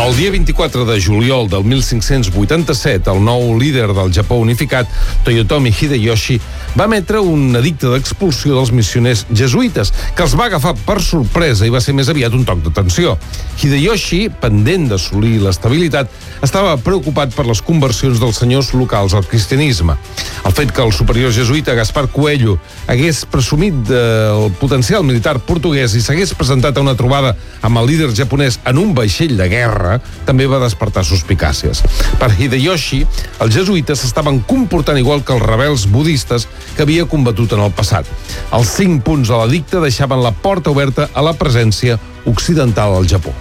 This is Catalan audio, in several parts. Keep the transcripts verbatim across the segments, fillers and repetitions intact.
El dia vint-i-quatre de juliol del mil cinc-cents vuitanta-set, el nou líder del Japó unificat, Toyotomi Hideyoshi, va emetre un edicte d'expulsió dels missioners jesuïtes, que els va agafar per sorpresa i va ser més aviat un toc d'atenció. Hideyoshi, pendent d'assolir l'estabilitat, estava preocupat per les conversions dels senyors locals al cristianisme. El fet que el superior jesuïta Gaspar Coelho hagués presumit del potencial militar portuguès i s'hagués presentat a una trobada amb el líder japonès en un vaixell de guerra també va despertar suspicàcies. Per Hideyoshi, els jesuïtes s'estaven comportant igual que els rebels budistes que havia combatut en el passat. Els cinc punts de l'edicte deixaven la porta oberta a la presència occidental al Japó.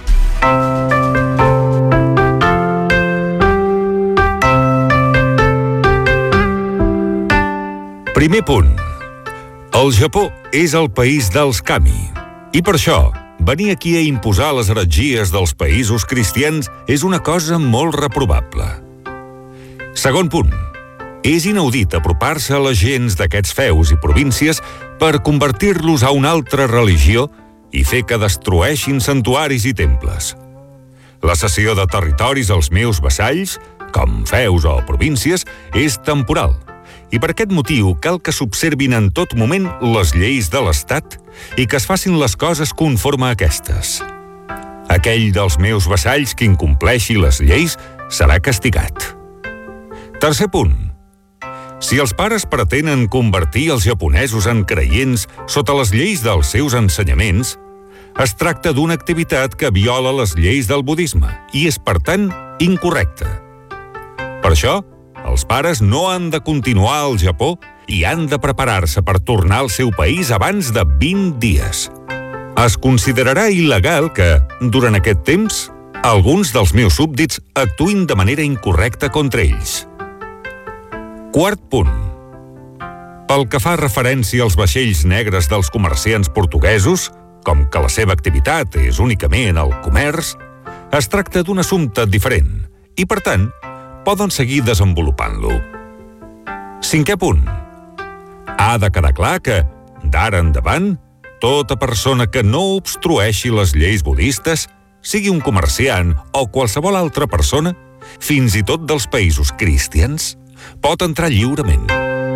Primer punt. El Japó és el país dels kami. I per això, venir aquí a imposar les heretgies dels països cristians és una cosa molt reprovable. Segon punt. És inaudit apropar-se a les gents d'aquests feus i províncies per convertir-los a una altra religió i fer que destrueixin santuaris i temples. La cessió de territoris als meus vassalls, com feus o províncies, és temporal. I per aquest motiu cal que s'observin en tot moment les lleis de l'Estat i que es facin les coses conforme a aquestes. Aquell dels meus vassalls que incompleixi les lleis serà castigat. Tercer punt. Si els pares pretenen convertir els japonesos en creients sota les lleis dels seus ensenyaments, es tracta d'una activitat que viola les lleis del budisme i és, per tant, incorrecta. Per això, els pares no han de continuar al Japó i han de preparar-se per tornar al seu país abans de vint dies. Es considerarà il·legal que, durant aquest temps, alguns dels meus súbdits actuïn de manera incorrecta contra ells. Quart punt. Pel que fa referència als vaixells negres dels comerciants portuguesos, com que la seva activitat és únicament el comerç, es tracta d'un assumpte diferent i, per tant, poden seguir desenvolupant-lo. Cinquè punt. Ha de quedar clar que, d'ara endavant, tota persona que no obstrueixi les lleis budistes, sigui un comerciant o qualsevol altra persona, fins i tot dels països cristians, pot entrar lliurement.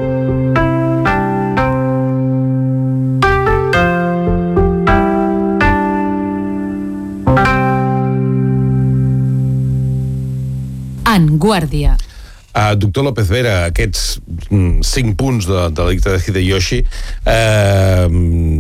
En Guàrdia. Uh, doctor López Vera, aquests mm, cinc punts de, de l'edicte de Hideyoshi eh,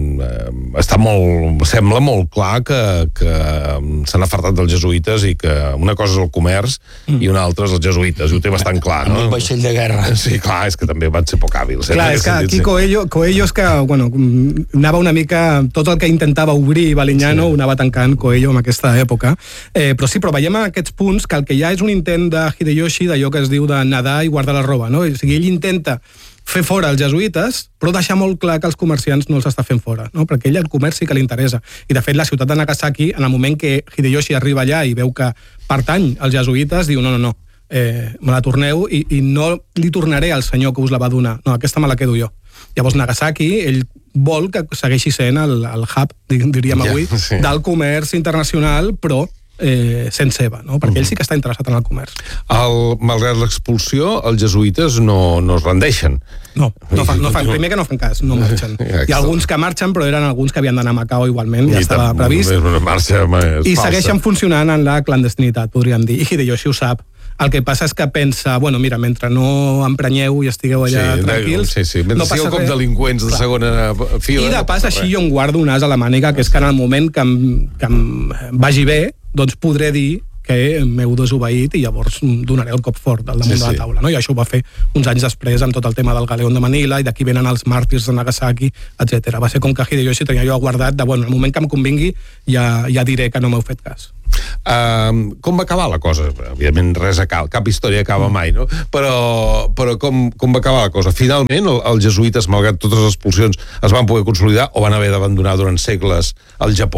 està molt, sembla molt clar que, que s'han afartat dels jesuïtes i que una cosa és el comerç mm. i una altra és els jesuïtes, i ho té bastant clar, no? Amb un vaixell de guerra. Sí, clar, és que també van ser poc hàbils. Clar, és que aquí Coelho, Coelho és que, bueno, anava una mica, tot el que intentava obrir Baliñano sí. ho anava tancant Coelho en aquesta època, eh, però sí, però veiem aquests punts que el que hi ha és un intent de Hideyoshi d'allò que es diu de nadar i guardar la roba, no? O sigui, ell intenta fer fora els jesuïtes, però deixar molt clar que els comerciants no els està fent fora, no? Perquè ell el comerç sí que li interessa. I, de fet, la ciutat de Nagasaki, en el moment que Hideyoshi arriba allà i veu que pertany als jesuïtes, diu, no, no, no, eh, me la torneu i, i no li tornaré al senyor que us la va donar. No, aquesta me la quedo jo. Llavors, Nagasaki, ell vol que segueixi sent el, el hub, diríem avui, yeah, sí. del comerç internacional, però Eh, sent seva, no? Perquè ell sí que està interessat en el comerç. El, malgrat l'expulsió, els jesuïtes no, no es rendeixen. No, no fan, no fan, primer que no fan cas, no marxen. Hi ha alguns que marxen, però eren alguns que havien d'anar a Macao igualment, ja estava previst. Una marxa més I falsa. Segueixen funcionant en la clandestinitat, podríem dir. I Hideyoshi ho sap. El que passa és que pensa, bueno, mira, mentre no emprenyeu i estigueu allà sí, tranquils... Sí, sí, mentre no sigueu com delinqüents de segona fila... I de pas, així jo em guardo un as a la màniga, que és que en el moment que em, que em vagi bé, doncs podré dir que m'heu desobeït i llavors donaré el cop fort al damunt sí, sí. de la taula. No? I això ho va fer uns anys després amb tot el tema del Galeón de Manila i d'aquí venen els màrtirs de Nagasaki, etcètera. Va ser com que Hideyoshi tenia jo guardat de, bueno, el moment que em convingui ja, ja diré que no m'heu fet cas. Uh, com va acabar la cosa? Evidentment res acaba, cap història acaba mai, no? Però, però com, com va acabar la cosa? Finalment, el, els jesuïtes, malgrat totes les expulsions, es van poder consolidar o van haver d'abandonar durant segles el Japó?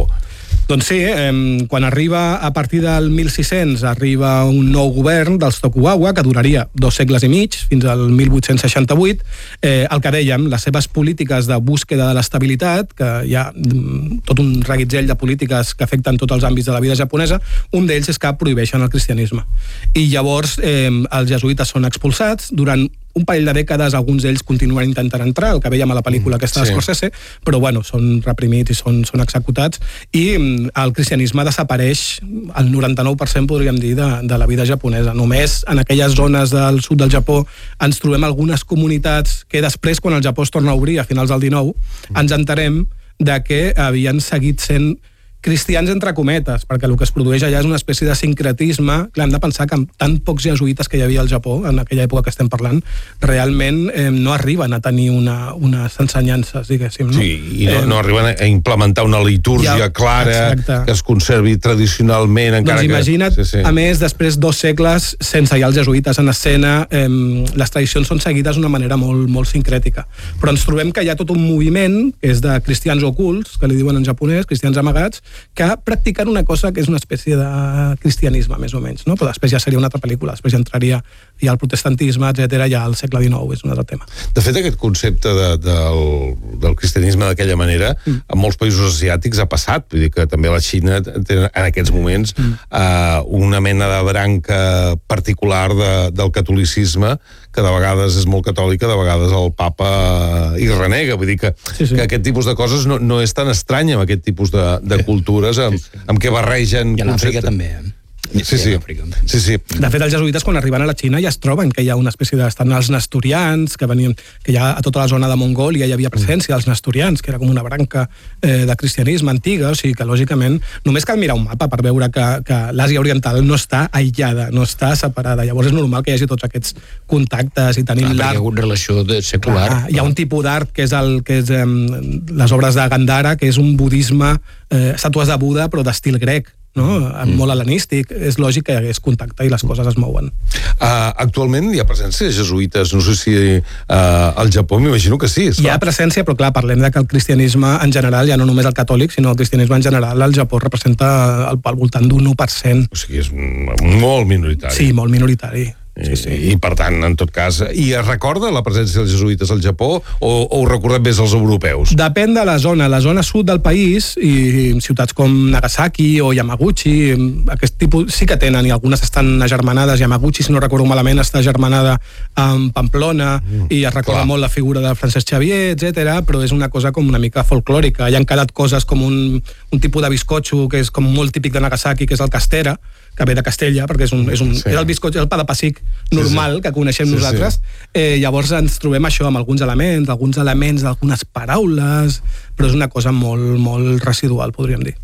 Doncs sí, eh, quan arriba a partir del mil sis-cents arriba un nou govern dels Tokugawa que duraria dos segles i mig, fins al mil vuit-cents seixanta-vuit. Eh, el que dèiem, les seves polítiques de búsqueda de l'estabilitat, que hi ha tot un reguitzell de polítiques que afecten tots els àmbits de la vida japonesa, un d'ells és que prohibeixen el cristianisme. I llavors eh, els jesuïtes són expulsats. Durant un parell de dècades alguns d'ells continuen intentant entrar, el que veiem a la pel·lícula aquesta de Scorsese, però bueno, són reprimits i són, són executats, i el cristianisme desapareix el noranta-nou per cent, podríem dir, de, de la vida japonesa. Només en aquelles zones del sud del Japó ens trobem algunes comunitats que després, quan el Japó es torna a obrir a finals del dinou, ens enterem de que havien seguit sent cristians entre cometes, perquè el que es produeix allà és una espècie de sincretisme. Clar, hem de pensar que amb tan pocs jesuïtes que hi havia al Japó, en aquella època que estem parlant, realment eh, no arriben a tenir una, unes ensenyances, diguéssim. No? Sí, i no, eh, no arriben a implementar una litúrgia ja, clara, exacte, que es conservi tradicionalment, encara doncs imagina't, que... Sí, sí. A més, després dos segles, sense ja els jesuïtes en escena, eh, les tradicions són seguides d'una manera molt, molt sincrètica. Però ens trobem que hi ha tot un moviment, que és de cristians ocults, que li diuen en japonès, cristians amagats, que practiquen una cosa que és una espècie de cristianisme, més o menys, no? Però després ja seria una altra pel·lícula, després ja entraria ja el protestantisme, etcètera, ja al segle dinou, és un altre tema. De fet, aquest concepte de, del, del cristianisme d'aquella manera, mm. en molts països asiàtics ha passat, vull dir que també la Xina té en aquests moments mm. uh, una mena de branca particular de, del catolicisme, que de vegades és molt catòlica, de vegades el papa hi renega, vull dir que, sí, sí. que aquest tipus de coses no, no és tan estrany amb aquest tipus de, de cultures amb, sí, sí. amb què barregen i en Àfrica també, eh? Sí, sí. sí, sí. De fet, els jesuïtes, quan arriben a la Xina, ja es troben que hi ha una espècie de... Estan els nestorians, que venien... que ja a tota la zona de Mongòlia hi havia presència dels nestorians, que era com una branca eh, de cristianisme antiga, o sigui que, lògicament, només cal mirar un mapa per veure que, que l'Àsia Oriental no està aïllada, no està separada. Llavors és normal que hi hagi tots aquests contactes i tenim l'art... Hi ha hagut relació de secular. Clar, hi ha un tipus d'art que és, el, que és eh, les obres de Gandhara, que és un budisme, eh, estàtues de Buda, però d'estil grec, no? Mm. Molt hel·lenístic. És lògic que hi hagués contacte i les coses es mouen. Uh, actualment hi ha presència de jesuïtes, no sé si uh, al Japó, m'imagino que sí. Hi ha presència, però clar, parlem de que el cristianisme en general, ja no només el catòlic, sinó el cristianisme en general, al Japó representa al, al voltant d'un u per cent. O sigui, és molt minoritari. Sí, molt minoritari. Sí, sí. I, I per tant, en tot cas, i es recorda la presència dels jesuïtes al Japó o, o ho recordem més els europeus? Depèn de la zona. La zona sud del país i ciutats com Nagasaki o Yamaguchi, aquest tipus sí que tenen, i algunes estan agermanades. Yamaguchi, si no recordo malament, està agermanada amb Pamplona mm, i es recorda clar. molt la figura de Francesc Xavier, etcètera, però és una cosa com una mica folclòrica. Hi han quedat coses com un, un tipus de bizcocho que és com molt típic de Nagasaki, que és el castera, que ve de Castella, perquè és, un, és, un, sí. és el bizcocho, el pa de pessic normal, sí, sí. que coneixem sí, nosaltres. Sí. Eh, llavors ens trobem això amb alguns elements, alguns elements d'algunes paraules, però és una cosa molt, molt residual, podríem dir.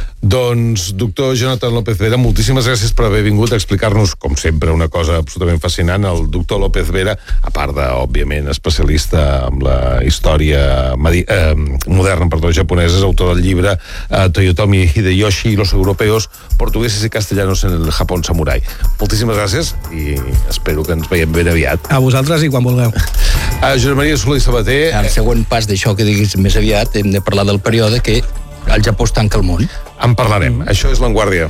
Doncs, doctor Jonathan López Vera, moltíssimes gràcies per haver vingut a explicar-nos, com sempre, una cosa absolutament fascinant. El doctor López Vera, a part de, òbviament, especialista en la història medi- eh, moderna, perdó, japonesa, és autor del llibre eh, Toyotomi Hideyoshi y los europeos, portugueses y castellanos en el Japón samurai. Moltíssimes gràcies i espero que ens veiem ben aviat. A vosaltres i quan vulgueu. Uh, Josep Maria Soler i Sabater... El següent pas d'això que diguis més aviat, hem de parlar del període que el Japó es tanca al món. En parlarem. Mm. Això és L'Enguàrdia.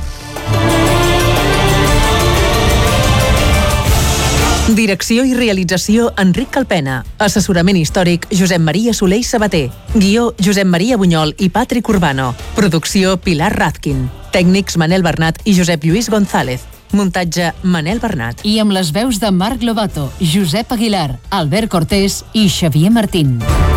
Direcció i realització Enric Calpena. Assessorament històric Josep Maria Soler i Sabater. Guió Josep Maria Bunyol i Patrick Urbano. Producció Pilar Radkin. Tècnics Manel Bernat i Josep Lluís González. Muntatge Manel Bernat. I amb les veus de Marc Lobato, Josep Aguilar, Albert Cortés i Xavier Martín.